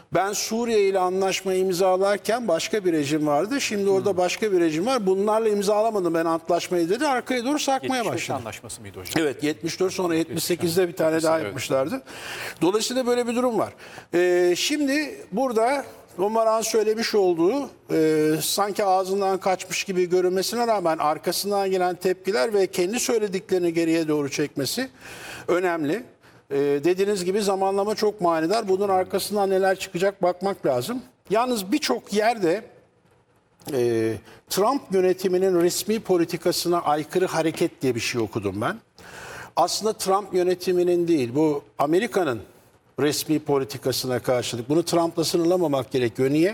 Ben Suriye ile anlaşma imzalarken başka bir rejim vardı. Şimdi orada başka bir rejim var. Bunlarla imzalamadım ben antlaşmayı dedi. Arkaya doğru sarkmaya 75 başladı. anlaşması mıydı hocam? Evet, 74 sonra 78'de bir tane daha Evet. yapmışlardı. Dolayısıyla böyle bir durum var. Şimdi burada Omar'ın söylemiş olduğu sanki ağzından kaçmış gibi görünmesine rağmen arkasından gelen tepkiler ve kendi söylediklerini geriye doğru çekmesi önemli. Dediğiniz gibi zamanlama çok manidar. Bunun arkasından neler çıkacak bakmak lazım. Yalnız birçok yerde Trump yönetiminin resmi politikasına aykırı hareket diye bir şey okudum ben. Aslında Trump yönetiminin değil, bu Amerika'nın resmi politikasına karşılık. Bunu Trump'la sınırlamamak gerekiyor. Niye?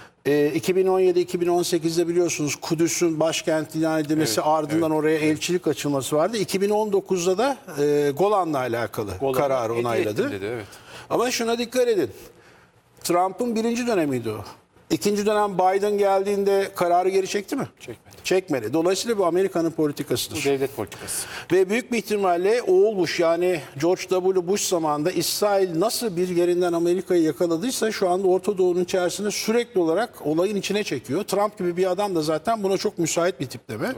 2017-2018'de biliyorsunuz Kudüs'ün başkent ilan edilmesi, ardından oraya elçilik açılması vardı. 2019'da da Golan'la alakalı kararı onayladı. Dedi, evet. Ama şuna dikkat edin. Trump'ın birinci dönemiydi o. İkinci dönem Biden geldiğinde kararı geri çekti mi? Çekmedi. Çekmedi. Dolayısıyla bu Amerika'nın politikasıdır. Bu devlet politikası. Ve büyük bir ihtimalle oğul Bush, yani George W. Bush zamanında İsrail nasıl bir yerinden Amerika'yı yakaladıysa şu anda Orta Doğu'nun içerisinde sürekli olarak olayın içine çekiyor. Trump gibi bir adam da zaten buna çok müsait bir tipleme.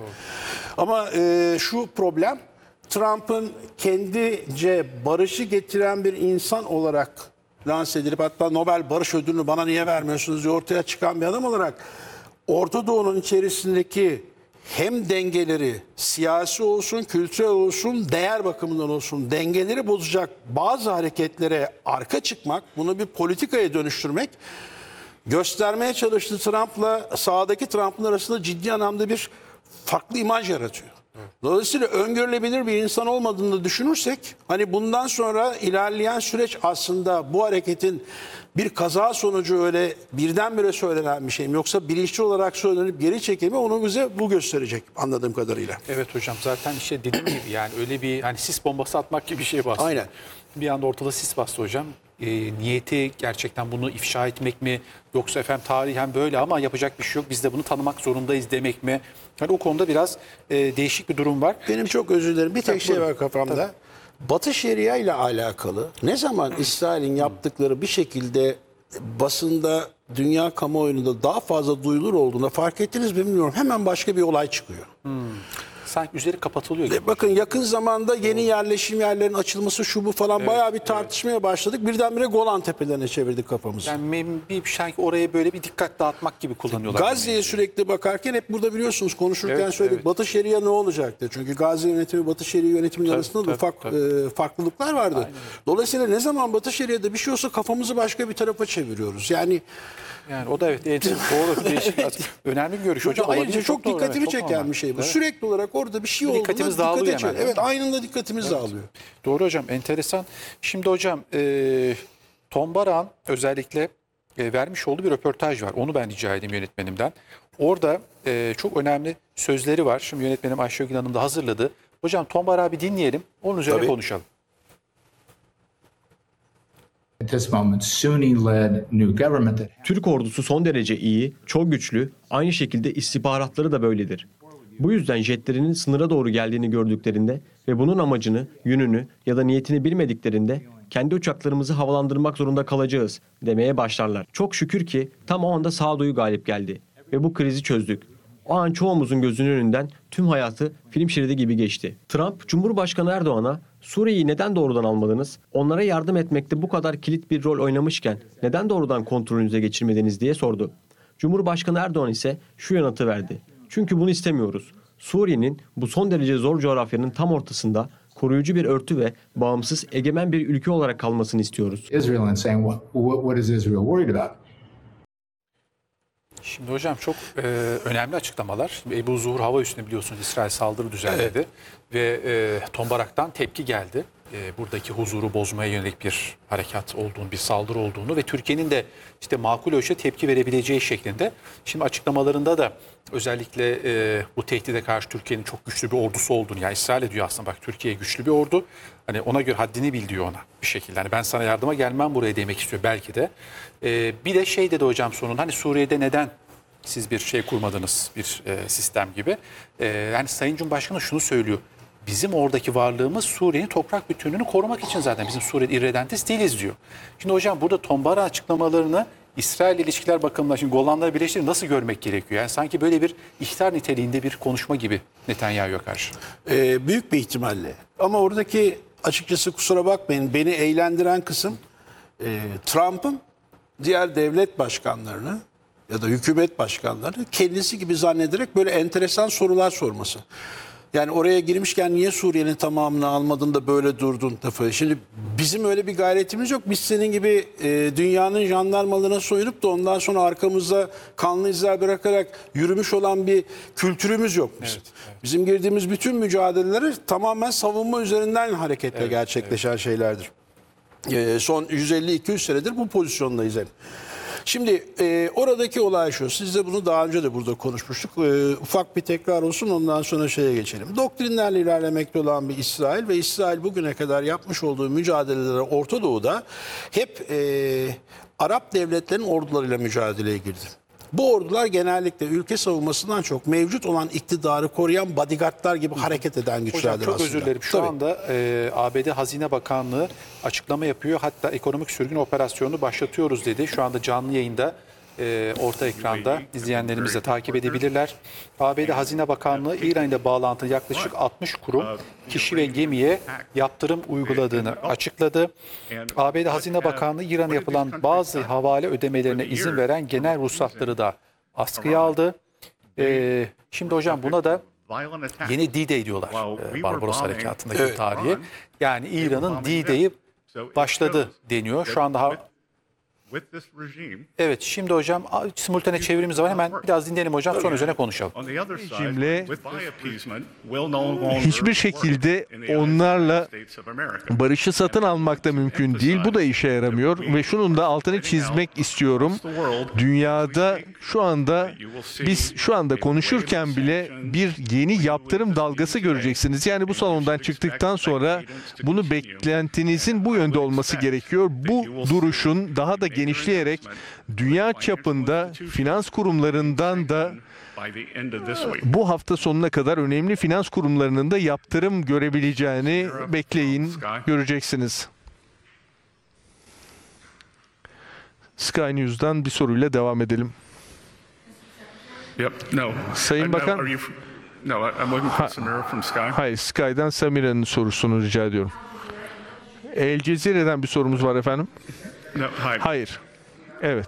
Ama şu problem, Trump'ın kendice barışı getiren bir insan olarak lanse edilip hatta Nobel Barış Ödülünü bana niye vermiyorsunuz diye ortaya çıkan bir adam olarak Orta Doğu'nun içerisindeki hem dengeleri, siyasi olsun, kültürel olsun, değer bakımından olsun, dengeleri bozacak bazı hareketlere arka çıkmak, bunu bir politikaya dönüştürmek, göstermeye çalıştığı Trump'la sağdaki Trump'ın arasında ciddi anlamda bir farklı imaj yaratıyor. Dolayısıyla öngörülebilir bir insan olmadığını düşünürsek, hani bundan sonra ilerleyen süreç aslında bu hareketin bir kaza sonucu öyle birdenbire söylenen bir şey mi, yoksa bilinçli olarak söylenip geri çekilme, onu bize bu gösterecek anladığım kadarıyla. Evet hocam, zaten işte dediğim gibi yani öyle bir hani sis bombası atmak gibi bir şey bastı. Aynen. Bir anda ortada sis bastı hocam. Niyeti gerçekten bunu ifşa etmek mi, yoksa efendim tarihen böyle ama yapacak bir şey yok, biz de bunu tanımak zorundayız demek mi? Yani o konuda biraz değişik bir durum var. Benim çok özür dilerim. Bir tek şey var kafamda. Batı Şeria ile alakalı ne zaman İsrail'in yaptıkları bir şekilde basında, dünya kamuoyunda daha fazla duyulur olduğunda fark ettiniz mi bilmiyorum. Hemen başka bir olay çıkıyor. Sanki üzeri kapatılıyor gibi. Bakın yakın zamanda yeni yerleşim yerlerinin açılması, şu bu falan, bayağı bir tartışmaya başladık. Birdenbire Golan Tepelerine çevirdik kafamızı. Yani bir sanki oraya böyle bir dikkat dağıtmak gibi kullanıyorlar. Gazze'ye sürekli bakarken hep burada biliyorsunuz konuşurken Evet, söyledik. evet. Batı Şeria ne olacaktı? Çünkü Gazze yönetimi, Batı Şeria yönetiminin arasında da ufak farklılıklar vardı. Dolayısıyla ne zaman Batı Şeria'da bir şey olsa kafamızı başka bir tarafa çeviriyoruz. Yani o da evet, doğru, değişik. Önemli bir görüş hocam. ayrıca Olabilir, çok doğru, dikkatimi evet, çok çeken normal. bir şey bu. Evet. Sürekli olarak orada bir şey olduğunda Dikkatimiz dikkate dağılıyor çevir. hemen. Evet, anında dikkatimiz dağılıyor. Doğru hocam, enteresan. Şimdi hocam Tom Barak'ın özellikle vermiş olduğu bir röportaj var. Onu ben rica edeyim yönetmenimden. Orada çok önemli sözleri var. Şimdi yönetmenim Ayşegül Hanım da hazırladı. Hocam Tom Barak'ı bir dinleyelim. Onun üzerine konuşalım. At this moment, Sunni-led new government that Türk ordusu son derece iyi, çok güçlü, aynı şekilde istihbaratları da böyledir. Bu yüzden jetlerinin sınıra doğru geldiğini gördüklerinde ve bunun amacını, yönünü ya da niyetini bilmediklerinde kendi uçaklarımızı havalandırmak zorunda kalacağız demeye başlarlar. Çok şükür ki tam o anda sağduyu galip geldi ve bu krizi çözdük. O an çoğumuzun gözünün önünden tüm hayatı film şeridi gibi geçti. Trump, Cumhurbaşkanı Erdoğan'a Suriye'yi neden doğrudan almadınız? Onlara yardım etmekte bu kadar kilit bir rol oynamışken neden doğrudan kontrolünüze geçirmediniz diye sordu. Cumhurbaşkanı Erdoğan ise şu yanıtı verdi. Çünkü bunu istemiyoruz. Suriye'nin bu son derece zor coğrafyanın tam ortasında koruyucu bir örtü ve bağımsız egemen bir ülke olarak kalmasını istiyoruz. Israel and saying, what is Israel worried about? Şimdi hocam çok önemli açıklamalar. Şimdi Ebu Zuhur hava üssüne biliyorsunuz İsrail saldırı düzenledi. Ve Tom Barak'tan tepki geldi. Buradaki huzuru bozmaya yönelik bir harekat olduğunu, bir saldırı olduğunu ve Türkiye'nin de işte makul ölçüde tepki verebileceği şeklinde. Şimdi açıklamalarında da özellikle bu tehdide karşı Türkiye'nin çok güçlü bir ordusu olduğunu, yani İsrail'e diyor aslında, bak Türkiye güçlü bir ordu. Hani ona göre haddini bil diyor ona bir şekilde. Hani ben sana yardıma gelmem buraya demek istiyor belki de. Bir de şey dedi hocam sonunda, hani Suriye'de neden siz bir şey kurmadınız, bir sistem gibi. Yani Sayın Cumhurbaşkanı şunu söylüyor. bizim oradaki varlığımız Suriye'nin toprak bütünlüğünü korumak için zaten. Bizim Suriye'de irredentis değiliz diyor. Şimdi hocam burada Tombara açıklamalarını İsrail ilişkiler bakımından şimdi Golanlar Birleştiğini nasıl görmek gerekiyor? Yani sanki böyle bir ihtar niteliğinde bir konuşma gibi Netanyahu'ya karşı. Büyük bir ihtimalle. Ama oradaki açıkçası kusura bakmayın beni eğlendiren kısım Trump'ın diğer devlet başkanlarını ya da hükümet başkanlarını kendisi gibi zannederek böyle enteresan sorular sorması. Yani oraya girmişken niye Suriye'nin tamamını almadın da böyle durdun lafı. Şimdi bizim öyle bir gayretimiz yok. Biz senin gibi dünyanın jandarmalarına soyunup da ondan sonra arkamızda kanlı izler bırakarak yürümüş olan bir kültürümüz yok bizim. Evet, evet. Bizim girdiğimiz bütün mücadeleleri tamamen savunma üzerinden hareketle gerçekleşen şeylerdir. Son 150-200 senedir bu pozisyondayız. Şimdi oradaki olay şu. Siz de bunu daha önce de burada konuşmuştuk. Ufak bir tekrar olsun ondan sonra şeye geçelim. Doktrinlerle ilerlemekte olan bir İsrail ve İsrail bugüne kadar yapmış olduğu mücadelelere Orta Doğu'da hep Arap devletlerinin ordularıyla mücadeleye girdi. Bu ordular genellikle ülke savunmasından çok mevcut olan iktidarı koruyan bodyguardlar gibi hareket eden güçlerdir Hocam çok aslında. özür dilerim. Şu anda ABD Hazine Bakanlığı açıklama yapıyor. Hatta ekonomik sürgün operasyonu başlatıyoruz dedi. Şu anda canlı yayında orta ekranda izleyenlerimiz de takip edebilirler. ABD Hazine Bakanlığı İran ile bağlantılı yaklaşık 60 kurum, kişi ve gemiye yaptırım uyguladığını açıkladı. ABD Hazine Bakanlığı İran'a yapılan bazı havale ödemelerine izin veren genel ruhsatları da askıya aldı. Şimdi hocam buna da yeni D-Day diyorlar. Barbaros Harekatı'ndaki tarihi. Yani İran'ın D-Day'i başladı deniyor. Şu anda evet, şimdi hocam simultane çevirimiz var. Hemen biraz dinleyelim hocam, sonra üzerine konuşalım. Rejimle hiçbir şekilde onlarla barışı satın almak da mümkün değil. Bu da işe yaramıyor ve şunun da altını çizmek istiyorum. Dünyada şu anda biz şu anda konuşurken bile bir yeni yaptırım dalgası göreceksiniz. Yani bu salondan çıktıktan sonra bunu beklentinizin bu yönde olması gerekiyor. Bu duruşun daha da genişleyerek dünya çapında finans kurumlarından da bu hafta sonuna kadar önemli finans kurumlarının da yaptırım görebileceğini bekleyin, göreceksiniz. Sky News'dan bir soruyla devam edelim. Sayın Bakan, hayır, Sky'dan Samira'nın sorusunu rica ediyorum. El Cezire'den bir sorumuz var efendim. Hayır. Evet.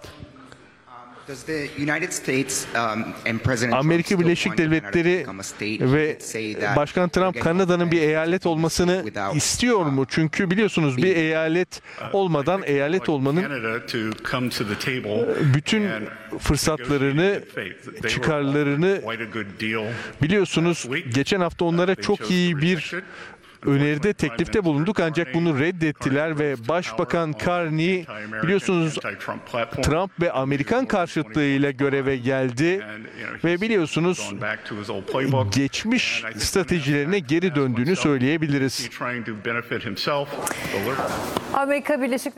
Amerika Birleşik Devletleri ve Başkan Trump Kanada'nın bir eyalet olmasını istiyor mu? Çünkü biliyorsunuz bir eyalet olmadan eyalet olmanın bütün fırsatlarını, çıkarlarını biliyorsunuz. Geçen hafta onlara çok iyi bir öneride, teklifte bulunduk ancak bunu reddettiler ve Başbakan Carney biliyorsunuz Trump ve Amerikan karşıtlığıyla göreve geldi ve biliyorsunuz geçmiş stratejilerine geri döndüğünü söyleyebiliriz. Amerika Birleşik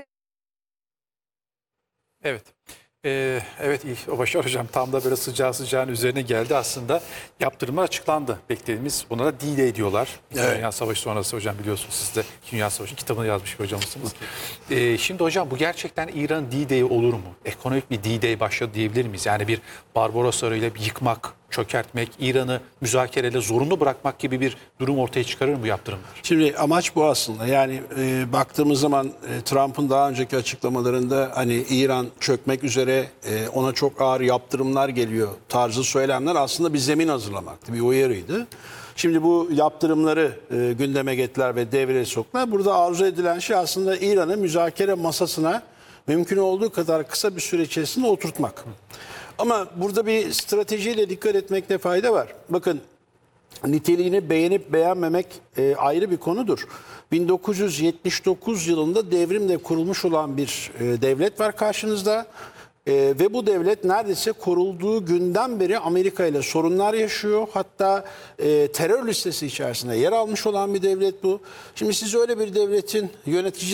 Evet. Evet, iyi. O Başar Hocam tam da böyle sıcağı sıcağın üzerine geldi aslında. Yaptırımlar açıklandı. Beklediğimiz, buna da D-Day diyorlar. Evet. Dünya Savaşı sonrası hocam, biliyorsunuz siz de Dünya Savaşı'nın kitabını yazmış bir hocamsınız. Şimdi hocam bu gerçekten İran D-Day olur mu? Ekonomik bir D-Day başladı diyebilir miyiz? Yani bir Barbaros Sarayı'yla bir yıkmak, çökertmek, İran'ı müzakereyle zorunlu bırakmak gibi bir durum ortaya çıkarır mı bu yaptırımlar? Şimdi amaç bu aslında. Yani baktığımız zaman Trump'ın daha önceki açıklamalarında hani İran çökmek üzere, ona çok ağır yaptırımlar geliyor tarzı söylemler aslında bir zemin hazırlamaktı, bir uyarıydı. Şimdi bu yaptırımları gündeme getirdiler ve devreye soktular. Burada arzu edilen şey aslında İran'ı müzakere masasına mümkün olduğu kadar kısa bir süre içerisinde oturtmak. Ama burada bir stratejiyle dikkat etmekte fayda var. Bakın, niteliğini beğenip beğenmemek ayrı bir konudur. 1979 yılında devrimle kurulmuş olan bir devlet var karşınızda. Ve bu devlet neredeyse kurulduğu günden beri Amerika ile sorunlar yaşıyor. Hatta terör listesi içerisinde yer almış olan bir devlet bu. Şimdi siz öyle bir devletin yönetici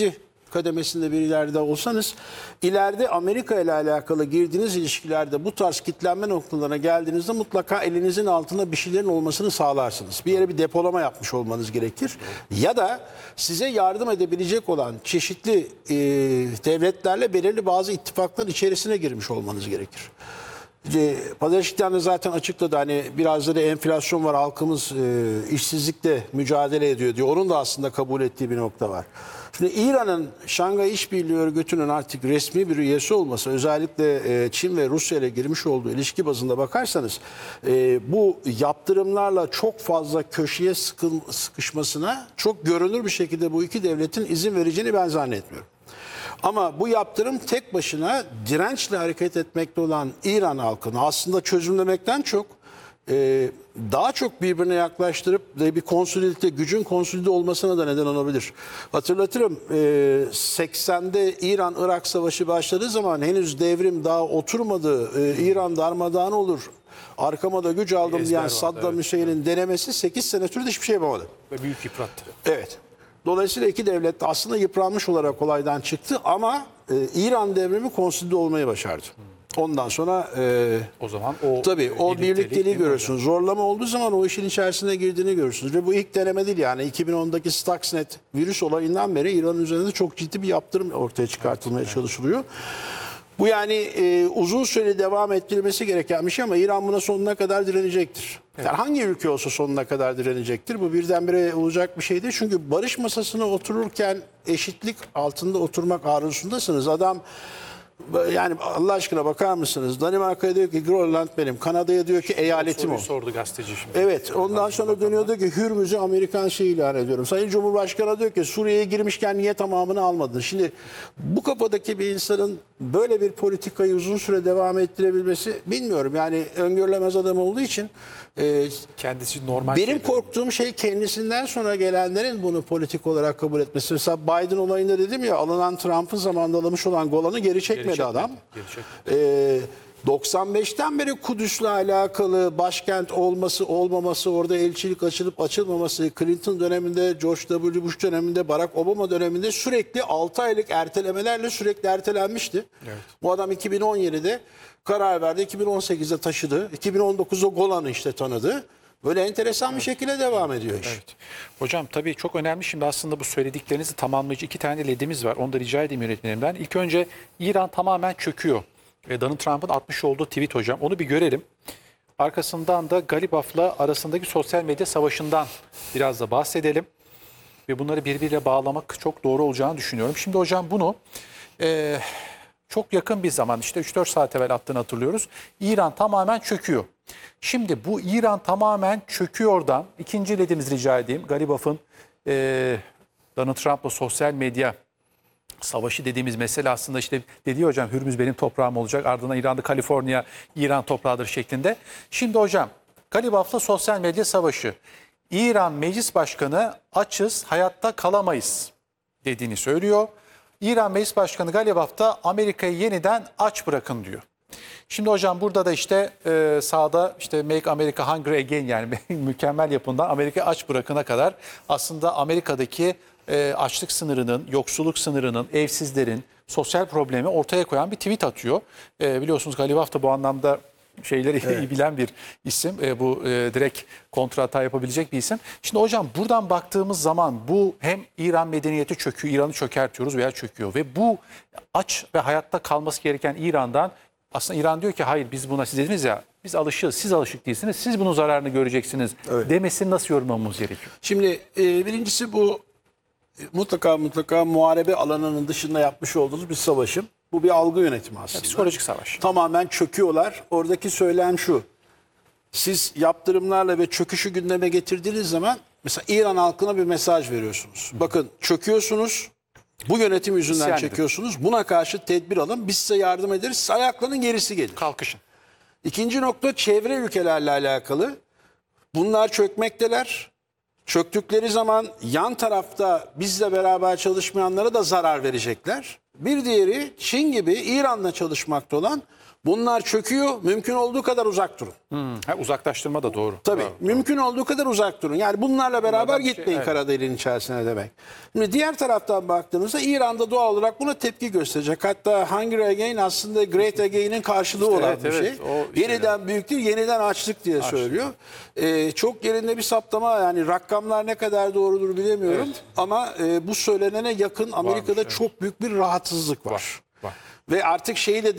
kademesinde birilerde olsanız ileride Amerika ile alakalı girdiğiniz ilişkilerde bu tarz kitlenme noktalarına geldiğinizde mutlaka elinizin altında bir şeylerin olmasını sağlarsınız. Bir yere bir depolama yapmış olmanız gerekir. Ya da size yardım edebilecek olan çeşitli devletlerle belirli bazı ittifakların içerisine girmiş olmanız gerekir. Pazarşik'ten de zaten açıkladı, hani biraz da enflasyon var, halkımız işsizlikle mücadele ediyor diyor. Onun da aslında kabul ettiği bir nokta var. Şimdi İran'ın Şangay İşbirliği Örgütü'nün artık resmi bir üyesi olması, özellikle Çin ve Rusya ile girmiş olduğu ilişki bazında bakarsanız bu yaptırımlarla çok fazla köşeye sıkışmasına çok görünür bir şekilde bu iki devletin izin vereceğini ben zannetmiyorum. Ama bu yaptırım tek başına dirençle hareket etmekte olan İran halkını aslında çözümlemekten çok daha çok birbirine yaklaştırıp bir konsolide, gücün konsolide olmasına da neden olabilir. Hatırlatırım 80'de İran-Irak Savaşı başladığı zaman henüz devrim daha oturmadı. İran darmadağın olur. Arkama da güç aldım diyen Saddam Hüseyin'in denemesi 8 sene sürdü, hiçbir şey yapamadı. Ve büyük yıprattı. Evet. Dolayısıyla iki devlet de aslında yıpranmış olarak olaydan çıktı ama İran devrimi konsolide olmayı başardı. Ondan sonra O zaman o tabii o birlikteliği değil mi görüyorsunuz. Zorlama olduğu zaman o işin içerisine girdiğini görürsünüz. Ve bu ilk deneme değil yani. 2010'daki Stuxnet virüs olayından beri İran'ın üzerinde çok ciddi bir yaptırım ortaya çıkartılmaya çalışılıyor. Bu yani uzun süre devam ettirilmesi gereken bir şey ama İran buna sonuna kadar direnecektir. Evet. Yani hangi ülke olsa sonuna kadar direnecektir. Bu birdenbire olacak bir şey değil. Çünkü barış masasına otururken eşitlik altında oturmak arzusundasınız. Adam, yani Allah aşkına bakar mısınız? Danimarka'ya diyor ki Grönland benim. Kanada'ya diyor ki eyaletim o. sordu gazeteci şimdi. Evet, ondan sonra dönüyor diyor ki Hürmüz'ü Amerikan ilan ediyorum. Sayın Cumhurbaşkanı diyor ki Suriye'ye girmişken niye tamamını almadın? Şimdi bu kafadaki bir insanın böyle bir politikayı uzun süre devam ettirebilmesi, bilmiyorum. Yani öngörülemez adam olduğu için Kendisi normal. benim korktuğum şey kendisinden sonra gelenlerin bunu politik olarak kabul etmesi. Mesela Biden olayında dedim ya, alınan Trump'ın zamanında alınmış olan Golan'ı geri çekmedi adam. 95'ten beri Kudüs'le alakalı başkent olması olmaması, orada elçilik açılıp açılmaması, Clinton döneminde, George W. Bush döneminde, Barack Obama döneminde sürekli 6 aylık ertelemelerle sürekli ertelenmişti. Evet. Bu adam 2017'de karar verdi, 2018'de taşıdı, 2019'da Golan'ı işte tanıdı. Böyle enteresan bir şekilde devam ediyor iş. Evet. Hocam tabii çok önemli şimdi aslında bu söylediklerinizi tamamlayıcı 2 tane ledimiz var. Onu da rica edeyim yönetmenimden. İlk önce İran tamamen çöküyor. Donald Trump'ın atmış olduğu tweet hocam. Onu bir görelim. Arkasından da Galibaf'la arasındaki sosyal medya savaşından biraz da bahsedelim. Ve bunları birbiriyle bağlamak çok doğru olacağını düşünüyorum. Şimdi hocam bunu çok yakın bir zaman, işte 3-4 saat evvel attığını hatırlıyoruz. İran tamamen çöküyor. Şimdi bu İran tamamen çöküyordan ikinci ledimiz rica edeyim. Galibaf'ın Donald Trump'la sosyal medya savaşı dediğimiz mesele aslında işte dedi hocam Hürmüz benim toprağım olacak. Ardından İran'da Kaliforniya İran toprağıdır şeklinde. Şimdi hocam Galibaf'la sosyal medya savaşı. İran Meclis Başkanı açız hayatta kalamayız dediğini söylüyor. İran Meclis Başkanı Galibaf da Amerika'yı yeniden aç bırakın diyor. Şimdi hocam burada da işte sağda işte Make America Hungry Again, yani mükemmel yapımdan Amerika'yı aç bırakına kadar aslında Amerika'daki açlık sınırının, yoksulluk sınırının, evsizlerin sosyal problemi ortaya koyan bir tweet atıyor. Biliyorsunuz Galibaf da bu anlamda şeyleri iyi bilen bir isim. Bu direkt kontra hata yapabilecek bir isim. Şimdi hocam buradan baktığımız zaman bu hem İran medeniyeti çöküyor, İran'ı çökertiyoruz veya çöküyor ve bu aç ve hayatta kalması gereken İran'dan aslında İran diyor ki hayır biz buna, siz dediniz ya biz alışığız, siz alışık değilsiniz, siz bunun zararını göreceksiniz demesini nasıl yorumlamamız gerekiyor? Şimdi birincisi bu mutlaka muharebe alanının dışında yapmış olduğunuz bir savaşım. Bu bir algı yönetimi aslında. Psikolojik savaş. Tamamen çöküyorlar. Oradaki söylem şu. Siz yaptırımlarla ve çöküşü gündeme getirdiğiniz zaman mesela İran halkına bir mesaj veriyorsunuz. Bakın çöküyorsunuz. Bu yönetim yüzünden İsyan çöküyorsunuz. Buna karşı tedbir alın. Biz size yardım ederiz. Siz ayaklanın, gerisi gelir. Kalkışın. İkinci nokta çevre ülkelerle alakalı. Bunlar çökmekteler. Çöktükleri zaman yan tarafta bizle beraber çalışmayanlara da zarar verecekler. Bir diğeri Çin gibi İran'la çalışmakta olan, bunlar çöküyor, mümkün olduğu kadar uzak durun. Ha, uzaklaştırma da doğru. Tabii Bravo. mümkün olduğu kadar uzak durun. Yani bunlarla beraber Bunlardan bir şey, gitmeyin evet. kara deliğin içerisine demek. Şimdi diğer taraftan baktığımızda İran'da doğal olarak buna tepki gösterecek. Hatta Hunger Again aslında Great Again'in karşılığı olan evet, bir evet. şey. O Yeniden büyüktür, yeniden açlık diye söylüyor. Çok yerinde bir saptama, yani rakamlar ne kadar doğrudur bilemiyorum. Evet. Ama bu söylenene yakın Amerika'da evet. çok büyük bir rahatsızlık var. Var. Ve artık şeyi de